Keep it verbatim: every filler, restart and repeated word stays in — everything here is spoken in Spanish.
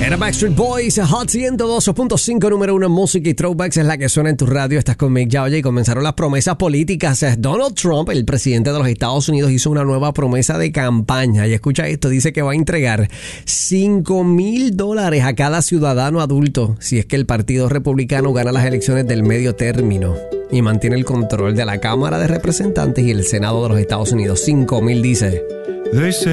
Era Backstreet Boys, Hot ciento dos punto cinco, número uno en música y throwbacks es la que suena en tu radio. Estás con Mick Jagger y comenzaron las promesas políticas. Donald Trump, el presidente de los Estados Unidos, hizo una nueva promesa de campaña. Y escucha esto, dice que va a entregar cinco mil dólares a cada ciudadano adulto si es que el Partido Republicano gana las elecciones del medio término y mantiene el control de la Cámara de Representantes y el Senado de los Estados Unidos. cinco mil dice.